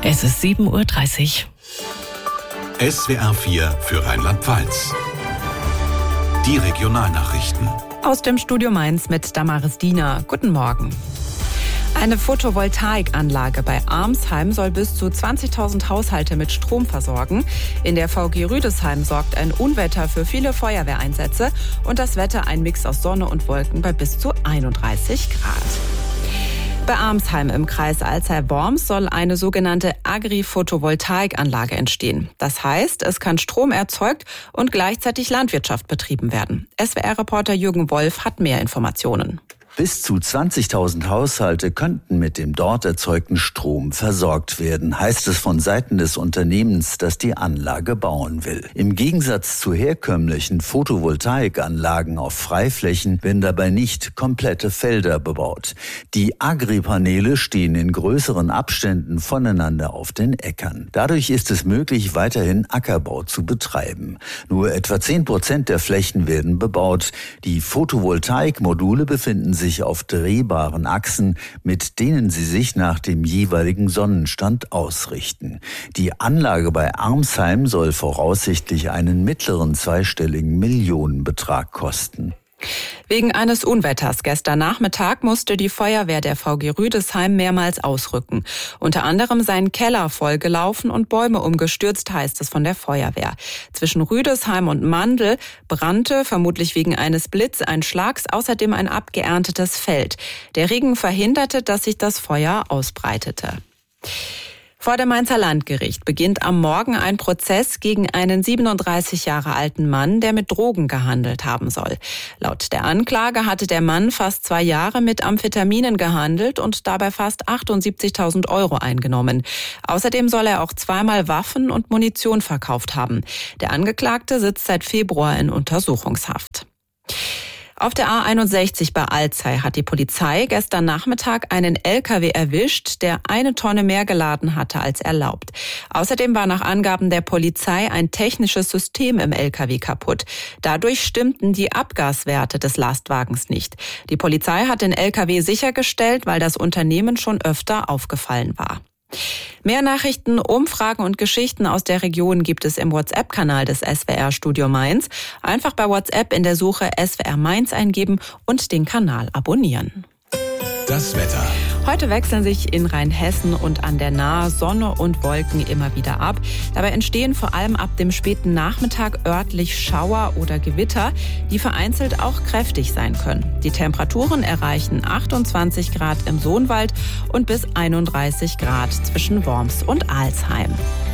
Es ist 7:30 Uhr. SWR 4 für Rheinland-Pfalz. Die Regionalnachrichten. Aus dem Studio Mainz mit Damaris Diener. Guten Morgen. Eine Photovoltaikanlage bei Armsheim soll bis zu 20.000 Haushalte mit Strom versorgen. In der VG Rüdesheim sorgt ein Unwetter für viele Feuerwehreinsätze und das Wetter ein Mix aus Sonne und Wolken bei bis zu 31 Grad. Bei Armsheim im Kreis Alzey-Worms soll eine sogenannte Agri-Photovoltaikanlage entstehen. Das heißt, es kann Strom erzeugt und gleichzeitig Landwirtschaft betrieben werden. SWR-Reporter Jürgen Wolf hat mehr Informationen. Bis zu 20.000 Haushalte könnten mit dem dort erzeugten Strom versorgt werden, heißt es von Seiten des Unternehmens, das die Anlage bauen will. Im Gegensatz zu herkömmlichen Photovoltaikanlagen auf Freiflächen werden dabei nicht komplette Felder bebaut. Die Agri-Paneele stehen in größeren Abständen voneinander auf den Äckern. Dadurch ist es möglich, weiterhin Ackerbau zu betreiben. Nur etwa 10% der Flächen werden bebaut. Die Photovoltaikmodule befinden sich auf drehbaren Achsen, mit denen sie sich nach dem jeweiligen Sonnenstand ausrichten. Die Anlage bei Armsheim soll voraussichtlich einen mittleren zweistelligen Millionenbetrag kosten. Wegen eines Unwetters gestern Nachmittag musste die Feuerwehr der VG Rüdesheim mehrmals ausrücken. Unter anderem seien Keller vollgelaufen und Bäume umgestürzt, heißt es von der Feuerwehr. Zwischen Rüdesheim und Mandl brannte, vermutlich wegen eines Blitzeinschlags, außerdem ein abgeerntetes Feld. Der Regen verhinderte, dass sich das Feuer ausbreitete. Vor dem Mainzer Landgericht beginnt am Morgen ein Prozess gegen einen 37 Jahre alten Mann, der mit Drogen gehandelt haben soll. Laut der Anklage hatte der Mann fast 2 Jahre mit Amphetaminen gehandelt und dabei fast 78.000 € eingenommen. Außerdem soll er auch zweimal Waffen und Munition verkauft haben. Der Angeklagte sitzt seit Februar in Untersuchungshaft. Auf der A61 bei Alzey hat die Polizei gestern Nachmittag einen LKW erwischt, der 1 Tonne mehr geladen hatte als erlaubt. Außerdem war nach Angaben der Polizei ein technisches System im LKW kaputt. Dadurch stimmten die Abgaswerte des Lastwagens nicht. Die Polizei hat den LKW sichergestellt, weil das Unternehmen schon öfter aufgefallen war. Mehr Nachrichten, Umfragen und Geschichten aus der Region gibt es im WhatsApp-Kanal des SWR Studio Mainz. Einfach bei WhatsApp in der Suche SWR Mainz eingeben und den Kanal abonnieren. Das Wetter. Heute wechseln sich in Rheinhessen und an der Nahe Sonne und Wolken immer wieder ab. Dabei entstehen vor allem ab dem späten Nachmittag örtlich Schauer oder Gewitter, die vereinzelt auch kräftig sein können. Die Temperaturen erreichen 28 Grad im Sohnwald und bis 31 Grad zwischen Worms und Alzheim.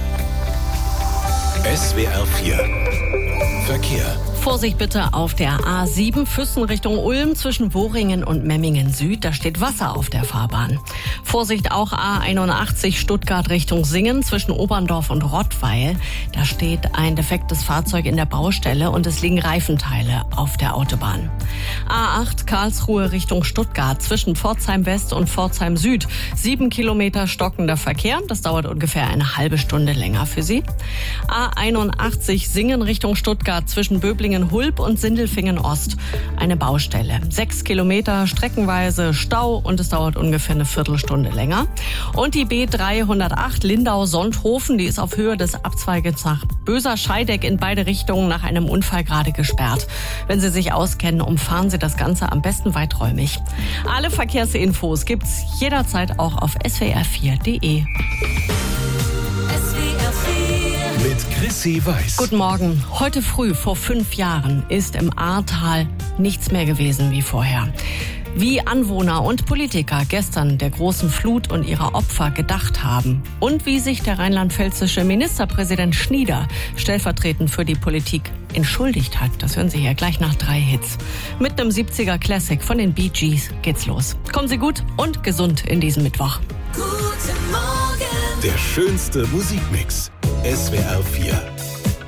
SWR 4 Verkehr. Vorsicht bitte auf der A7 Füssen Richtung Ulm zwischen Wohringen und Memmingen Süd. Da steht Wasser auf der Fahrbahn. Vorsicht auch A81 Stuttgart Richtung Singen zwischen Oberndorf und Rottweil. Da steht ein defektes Fahrzeug in der Baustelle und es liegen Reifenteile auf der Autobahn. A8 Karlsruhe Richtung Stuttgart zwischen Pforzheim West und Pforzheim Süd. 7 Kilometer stockender Verkehr. Das dauert ungefähr eine halbe Stunde länger für Sie. A81 Singen Richtung Stuttgart zwischen Böblingen-Hulb und Sindelfingen-Ost. Eine Baustelle. 6 Kilometer streckenweise Stau und es dauert ungefähr eine Viertelstunde länger. Und die B308 Lindau-Sonthofen, die ist auf Höhe des Abzweigens nach Böser-Scheideck in beide Richtungen nach einem Unfall gerade gesperrt. Wenn Sie sich auskennen, umfahren Sie das Ganze am besten weiträumig. Alle Verkehrsinfos gibt's jederzeit auch auf swr4.de. Mit Chrissy Weiß. Guten Morgen. Heute früh, vor 5 Jahren, ist im Ahrtal nichts mehr gewesen wie vorher. Wie Anwohner und Politiker gestern der großen Flut und ihrer Opfer gedacht haben und wie sich der rheinland-pfälzische Ministerpräsident Schnieder stellvertretend für die Politik entschuldigt hat. Das hören Sie hier gleich nach 3 Hits. Mit einem 70er Classic von den Bee Gees geht's los. Kommen Sie gut und gesund in diesem Mittwoch. Der schönste Musikmix. SWR 4.